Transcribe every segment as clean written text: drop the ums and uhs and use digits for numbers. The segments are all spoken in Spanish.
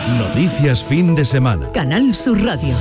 Noticias fin de semana. Canal Sur Radio.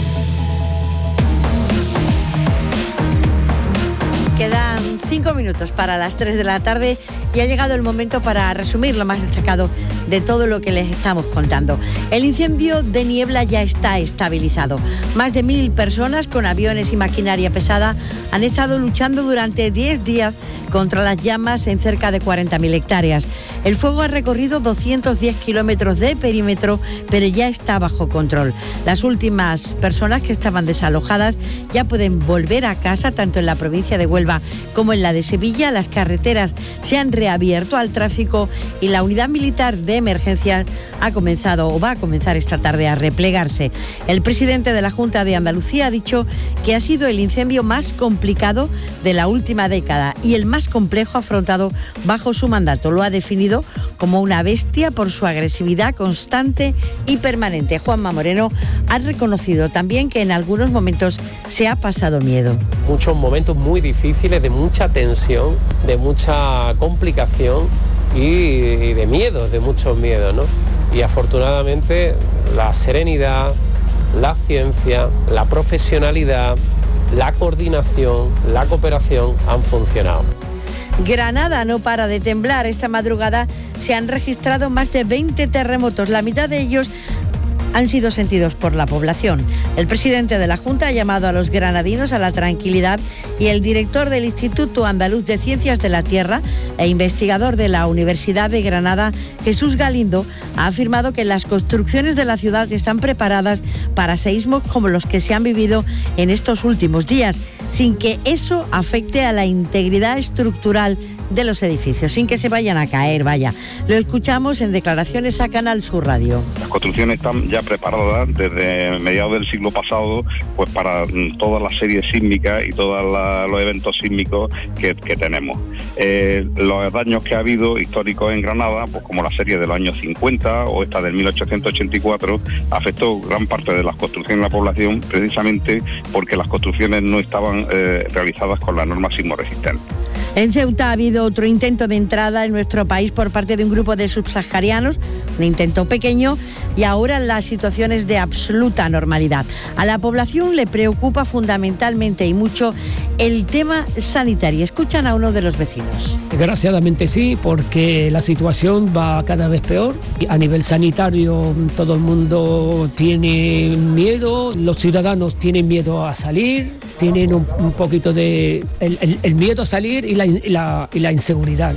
Quedan 5 minutos para las 3 de la tarde y ha llegado el momento para resumir lo más destacado de todo lo que les estamos contando. El incendio de Niebla ya está estabilizado. Más de 1.000 personas con aviones y maquinaria pesada han estado luchando durante 10 días contra las llamas en cerca de 40.000 hectáreas. El fuego ha recorrido 210 kilómetros de perímetro, pero ya está bajo control. Las últimas personas que estaban desalojadas ya pueden volver a casa, tanto en la provincia de Huelva como en la de Sevilla. Las carreteras se han reabierto al tráfico y la unidad militar de emergencias ha comenzado o va a comenzar esta tarde a replegarse. El presidente de la Junta de Andalucía ha dicho que ha sido el incendio más complicado de la última década y el más complejo afrontado bajo su mandato. Lo ha definido como una bestia por su agresividad constante y permanente. Juanma Moreno ha reconocido también que en algunos momentos se ha pasado miedo. Muchos momentos muy difíciles, de mucha tensión, de mucha complicación y de miedo, de muchos miedos, ¿no? Y afortunadamente la serenidad, la ciencia, la profesionalidad, la coordinación, la cooperación han funcionado. Granada no para de temblar. Esta madrugada se han registrado más de 20 terremotos. La mitad de ellos han sido sentidos por la población. El presidente de la Junta ha llamado a los granadinos a la tranquilidad y el director del Instituto Andaluz de Ciencias de la Tierra e investigador de la Universidad de Granada, Jesús Galindo, ha afirmado que las construcciones de la ciudad están preparadas para seísmos como los que se han vivido en estos últimos días, sin que eso afecte a la integridad estructural de los edificios, sin que se vayan a caer, vaya. Lo escuchamos en declaraciones a Canal Sur Radio. Las construcciones están ya preparadas desde mediados del siglo pasado, pues para todas las series sísmicas y todos los eventos sísmicos que tenemos. Los daños que ha habido históricos en Granada, pues como la serie de los años 50 o esta del 1884, afectó gran parte de las construcciones de la población precisamente porque las construcciones no estaban realizadas con las normas sismoresistentes. En Ceuta ha habido otro intento de entrada en nuestro país por parte de un grupo de subsaharianos, un intento pequeño, y ahora la situación es de absoluta normalidad. A la población le preocupa fundamentalmente y mucho el tema sanitario. Escuchan a uno de los vecinos. Desgraciadamente sí, porque la situación va cada vez peor. A nivel sanitario todo el mundo tiene miedo, los ciudadanos tienen miedo a salir, tienen un poquito de el miedo a salir y la inseguridad.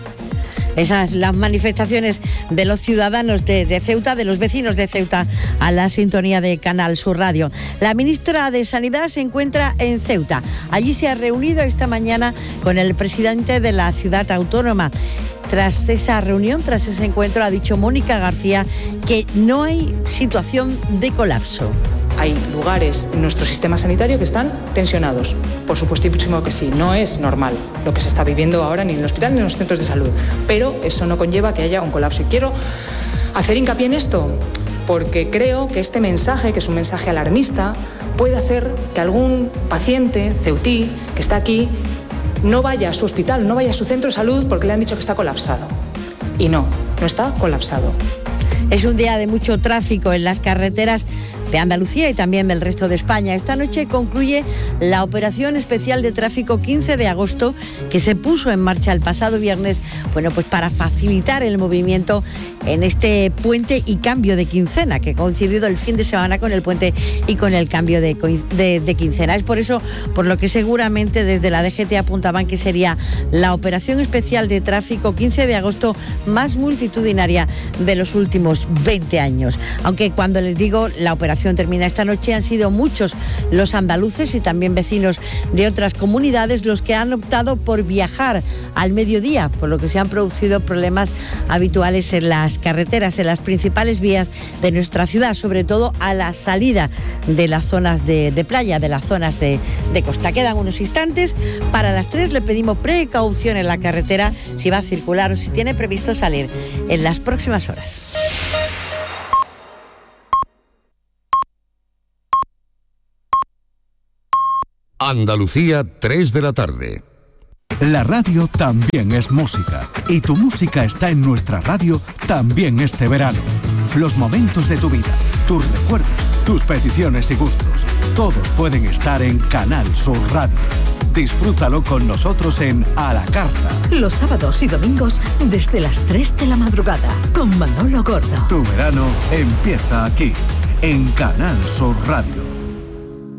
Esas las manifestaciones de los ciudadanos de Ceuta, de los vecinos de Ceuta, a la sintonía de Canal Sur Radio. La ministra de Sanidad se encuentra en Ceuta. Allí se ha reunido esta mañana con el presidente de la ciudad autónoma. Tras esa reunión, tras ese encuentro, ha dicho Mónica García que no hay situación de colapso. Hay lugares en nuestro sistema sanitario que están tensionados. Por supuestísimo que sí, no es normal lo que se está viviendo ahora ni en el hospital ni en los centros de salud, pero eso no conlleva que haya un colapso. Y quiero hacer hincapié en esto porque creo que este mensaje, que es un mensaje alarmista, puede hacer que algún paciente ceutí que está aquí no vaya a su hospital, no vaya a su centro de salud porque le han dicho que está colapsado. Y no está colapsado. Es un día de mucho tráfico en las carreteras de Andalucía y también del resto de España. Esta noche concluye la operación especial de tráfico 15 de agosto que se puso en marcha el pasado viernes, pues para facilitar el movimiento en este puente y cambio de quincena, que ha coincidido el fin de semana con el puente y con el cambio de quincena. Es por eso por lo que seguramente desde la DGT apuntaban que sería la operación especial de tráfico 15 de agosto más multitudinaria de los últimos 20 años. Aunque cuando les digo la operación termina esta noche, han sido muchos los andaluces y también vecinos de otras comunidades los que han optado por viajar al mediodía, por lo que se han producido problemas habituales en las carreteras, en las principales vías de nuestra ciudad, sobre todo a la salida de las zonas de playa, de las zonas de costa. Quedan unos instantes para las 3. Le pedimos precaución en la carretera si va a circular o si tiene previsto salir en las próximas horas. Andalucía, 3 de la tarde. La radio también es música y tu música está en nuestra radio también este verano. Los momentos de tu vida, tus recuerdos, tus peticiones y gustos, todos pueden estar en Canal Sur Radio. Disfrútalo con nosotros en A la Carta. Los sábados y domingos desde las 3 de la madrugada con Manolo Gordo. Tu verano empieza aquí, en Canal Sur Radio.